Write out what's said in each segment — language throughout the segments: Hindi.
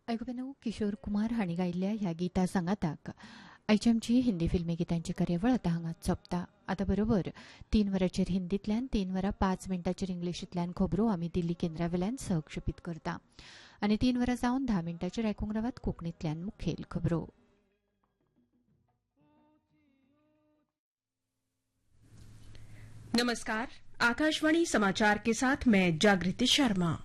ऐकून किशोर कुमार हांणी गायिल्ल्या ह्या गिता सांगाताक आयची आमची हिंदी फिल्मी गितांची कार्यावळ आतां हांगाच सोंपता. आतां बरोबर 3 वरांचेर हिंदींतल्यान 3 वरां 5 मिनटांचेर इंग्लिशींतल्यान खबरो आमी दिल्ली केंद्रावेल्यान सहक्षेपीत करता आनी 3 वरां जावन 10 मिनटांचेर आयकूंक रावात कोंकणींतल्यान मुखेल खबरो. नमस्कार, आकाशवाणी समाचार के साथ मैं जागृति शर्मा.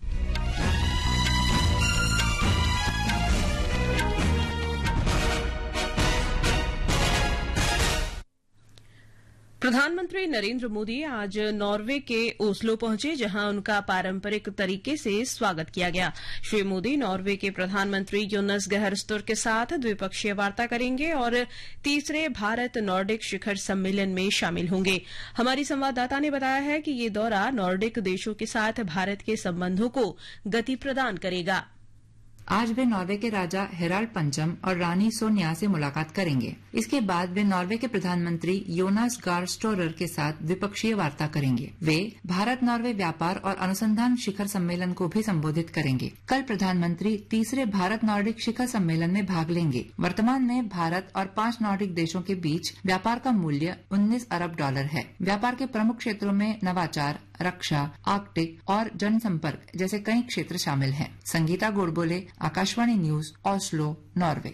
प्रधानमंत्री नरेंद्र मोदी आज नॉर्वे के ओस्लो पहुंचे, जहां उनका पारंपरिक तरीके से स्वागत किया गया. श्री मोदी नॉर्वे के प्रधानमंत्री जोनास गाहर स्टोर के साथ द्विपक्षीय वार्ता करेंगे और तीसरे भारत नॉर्डिक शिखर सम्मेलन में शामिल होंगे. हमारी संवाददाता ने बताया है कि ये दौरा नॉर्डिक देशों के साथ भारत के संबंधों को गति प्रदान करेगा. आज वे नॉर्वे के राजा हेराल्ड पंचम और रानी सोनिया से मुलाकात करेंगे. इसके बाद वे नॉर्वे के प्रधानमंत्री योनास गार स्टोरर के साथ द्विपक्षीय वार्ता करेंगे. वे भारत नॉर्वे व्यापार और अनुसंधान शिखर सम्मेलन को भी संबोधित करेंगे. कल प्रधानमंत्री तीसरे भारत नॉर्डिक शिखर सम्मेलन में भाग लेंगे. वर्तमान में भारत और 5 नॉर्डिक देशों के बीच व्यापार का मूल्य $19 अरब है. व्यापार के प्रमुख क्षेत्रों में नवाचार, रक्षा, आर्कटिक और जनसंपर्क जैसे कई क्षेत्र शामिल हैं. Sangeeta Godbole, Akashvani news, Oslo, Norway.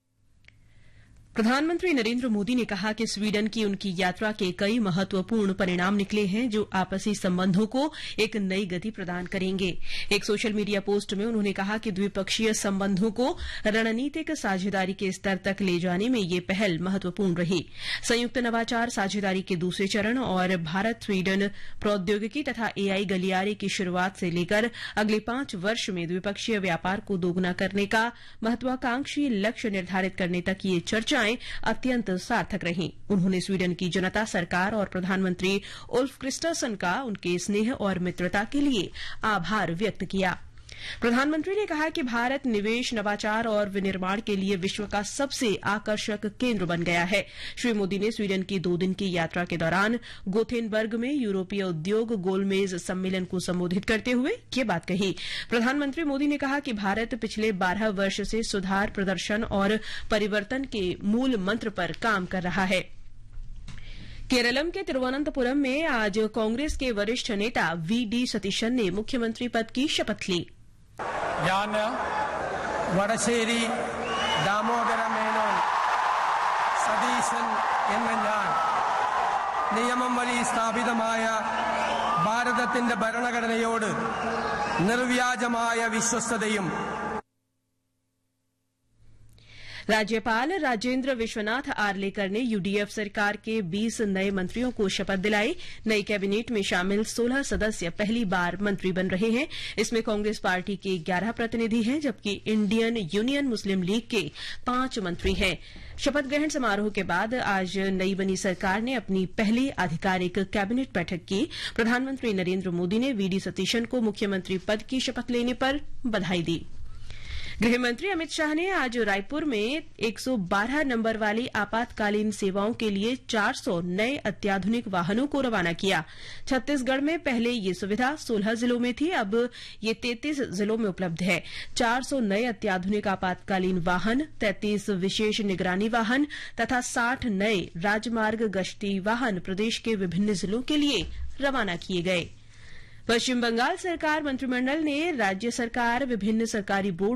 प्रधानमंत्री नरेंद्र मोदी ने कहा कि स्वीडन की उनकी यात्रा के कई महत्वपूर्ण परिणाम निकले हैं जो आपसी संबंधों को एक नई गति प्रदान करेंगे. एक सोशल मीडिया पोस्ट में उन्होंने कहा कि द्विपक्षीय संबंधों को रणनीतिक साझेदारी के स्तर तक ले जाने में ये पहल महत्वपूर्ण रही. संयुक्त नवाचार साझेदारी के दूसरे चरण और भारत स्वीडन प्रौद्योगिकी तथा एआई गलियारे की शुरूआत से लेकर अगले 5 वर्ष में द्विपक्षीय व्यापार को दोगुना करने का महत्वाकांक्षी लक्ष्य निर्धारित करने तक ये चर्चाएं अत्यंत सार्थक रहीं. उन्होंने स्वीडन की जनता, सरकार और प्रधानमंत्री उल्फ क्रिस्टरसन का उनके स्नेह और मित्रता के लिए आभार व्यक्त किया. प्रधानमंत्री ने कहा कि भारत निवेश, नवाचार और विनिर्माण के लिए विश्व का सबसे आकर्षक केंद्र बन गया है. श्री मोदी ने स्वीडन की 2 दिन की यात्रा के दौरान गोथेनबर्ग में यूरोपीय उद्योग गोलमेज सम्मेलन को संबोधित करते हुए ये बात कही. प्रधानमंत्री मोदी ने कहा कि भारत पिछले 12 वर्ष से सुधार, प्रदर्शन और परिवर्तन के मूल मंत्र पर काम कर रहा है. केरलम के तिरुवनंतपुरम में आज कांग्रेस के वरिष्ठ नेता वी.डी. सतीशन ने मुख्यमंत्री पद की शपथ ली. ഞാൻ വടശ്ശേരി ദാമോദര മേനോൻ സതീശൻ എന്ന ഞാൻ നിയമം വഴി സ്ഥാപിതമായ ഭാരതത്തിന്റെ ഭരണഘടനയോട് നിർവ്യാജമായ വിശ്വസ്തതയും. राज्यपाल राजेंद्र विश्वनाथ आर्लेकर ने यूडीएफ सरकार के 20 नए मंत्रियों को शपथ दिलाई. नई कैबिनेट में शामिल 16 सदस्य पहली बार मंत्री बन रहे हैं. इसमें कांग्रेस पार्टी के 11 प्रतिनिधि हैं, जबकि इंडियन यूनियन मुस्लिम लीग के 5 मंत्री हैं. शपथ ग्रहण समारोह के बाद आज नई बनी सरकार ने अपनी पहली आधिकारिक कैबिनेट बैठक की. प्रधानमंत्री नरेंद्र मोदी ने वी.डी. सतीशन को मुख्यमंत्री पद की शपथ लेने पर बधाई दी. गृहमंत्री अमित शाह ने आज रायपुर में 112 नंबर वाली आपातकालीन सेवाओं के लिए 400 नए अत्याधुनिक वाहनों को रवाना किया. छत्तीसगढ़ में पहले ये सुविधा 16 जिलों में थी, अब ये 33 जिलों में उपलब्ध है. 400 नए अत्याधुनिक आपातकालीन वाहन, 33 विशेष निगरानी वाहन तथा 60 नए राजमार्ग गश्ती वाहन प्रदेश के विभिन्न जिलों के लिए रवाना किए गए. पश्चिम बंगाल सरकार मंत्रिमंडल ने राज्य सरकार, विभिन्न सरकारी बोर्ड